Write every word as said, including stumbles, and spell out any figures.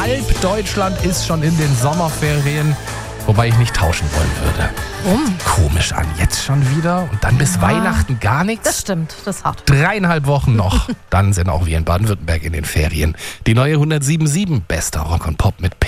Halb Deutschland ist schon in den Sommerferien. Wobei ich nicht tauschen wollen würde. Warum? Komisch an, jetzt schon wieder und dann bis Ja. Weihnachten gar nichts. Das stimmt, das ist hart. Dreieinhalb Wochen noch, dann sind auch wir in Baden-Württemberg in den Ferien. Die neue hundertsieben Komma sieben, bester Rock und Pop mit